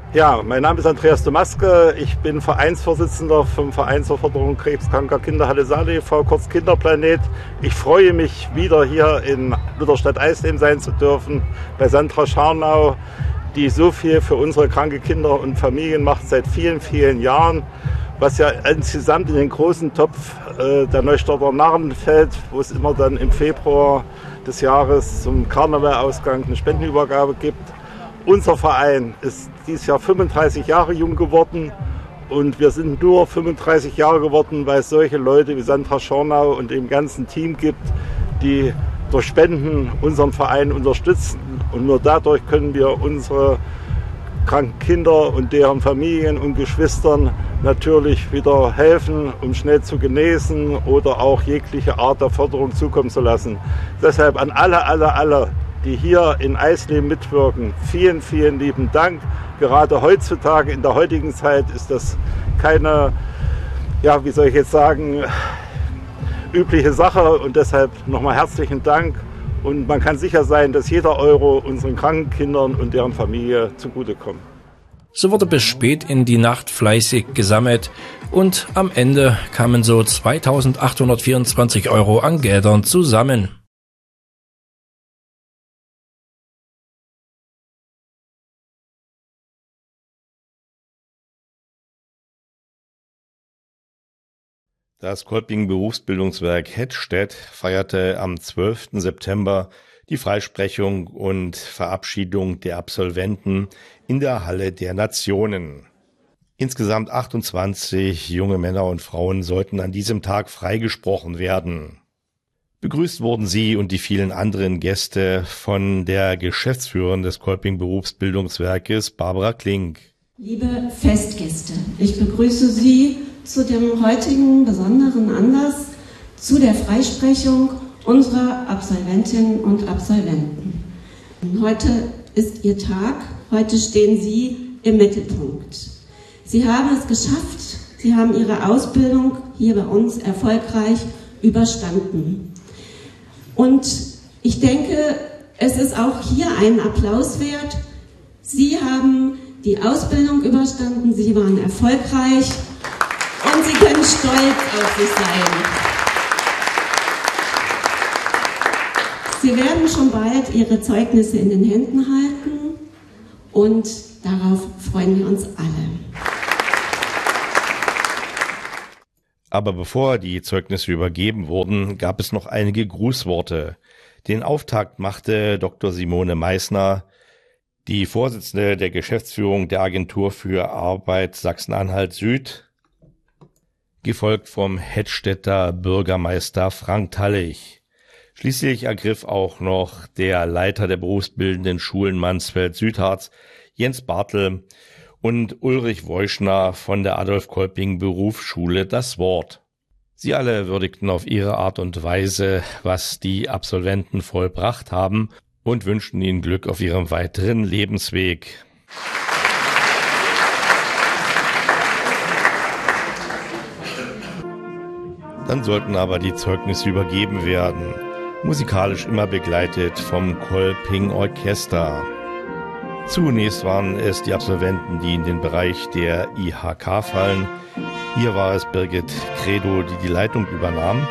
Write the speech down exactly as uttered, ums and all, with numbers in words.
Ja, mein Name ist Andreas Domaske. Ich bin Vereinsvorsitzender vom Verein zur Förderung krebskranker Kinder Halle Saale e V, kurz Kinderplanet. Ich freue mich, wieder hier in Lutherstadt-Eisleben sein zu dürfen, bei Sandra Scharnau, die so viel für unsere kranke Kinder und Familien macht seit vielen, vielen Jahren, was ja insgesamt in den großen Topf äh, der Neustadter Narren fällt, wo es immer dann im Februar des Jahres zum Karnevalausgang eine Spendenübergabe gibt. Unser Verein ist dieses Jahr fünfunddreißig Jahre jung geworden und wir sind nur fünfunddreißig Jahre geworden, weil es solche Leute wie Sandra Scharnau und dem ganzen Team gibt, die durch Spenden unseren Verein unterstützen. Und nur dadurch können wir unsere kranken Kinder und deren Familien und Geschwistern natürlich wieder helfen, um schnell zu genesen oder auch jegliche Art der Förderung zukommen zu lassen. Deshalb an alle, alle, alle, die hier in Eisleben mitwirken, vielen, vielen lieben Dank. Gerade heutzutage, in der heutigen Zeit, ist das keine, ja, wie soll ich jetzt sagen, übliche Sache. Und deshalb nochmal herzlichen Dank. Und man kann sicher sein, dass jeder Euro unseren kranken Kindern und deren Familie zugutekommt. So wurde bis spät in die Nacht fleißig gesammelt und am Ende kamen so zweitausendachthundertvierundzwanzig Euro an Geldern zusammen. Das Kolping Berufsbildungswerk Hettstedt feierte am zwölften September die Freisprechung und Verabschiedung der Absolventen in der Halle der Nationen. Insgesamt achtundzwanzig junge Männer und Frauen sollten an diesem Tag freigesprochen werden. Begrüßt wurden sie und die vielen anderen Gäste von der Geschäftsführerin des Kolping Berufsbildungswerkes, Barbara Klink. Liebe Festgäste, ich begrüße Sie zu dem heutigen besonderen Anlass, zu der Freisprechung unserer Absolventinnen und Absolventen. Heute ist Ihr Tag, heute stehen Sie im Mittelpunkt. Sie haben es geschafft, Sie haben Ihre Ausbildung hier bei uns erfolgreich überstanden. Und ich denke, es ist auch hier einen Applaus wert. Sie haben die Ausbildung überstanden, Sie waren erfolgreich. Und Sie können stolz auf sich sein. Sie werden schon bald Ihre Zeugnisse in den Händen halten und darauf freuen wir uns alle. Aber bevor die Zeugnisse übergeben wurden, gab es noch einige Grußworte. Den Auftakt machte Doktor Simone Meissner, die Vorsitzende der Geschäftsführung der Agentur für Arbeit Sachsen-Anhalt Süd, gefolgt vom Hettstedter Bürgermeister Frank Tallich. Schließlich ergriff auch noch der Leiter der berufsbildenden Schulen Mansfeld-Südharz, Jens Bartel, und Ulrich Woischner von der Adolf Kolping Berufsschule das Wort. Sie alle würdigten auf ihre Art und Weise, was die Absolventen vollbracht haben, und wünschten ihnen Glück auf ihrem weiteren Lebensweg. Dann sollten aber die Zeugnisse übergeben werden, musikalisch immer begleitet vom Kolping Orchester. Zunächst waren es die Absolventen, die in den Bereich der I H K fallen. Hier war es Birgit Credo, die die Leitung übernahm.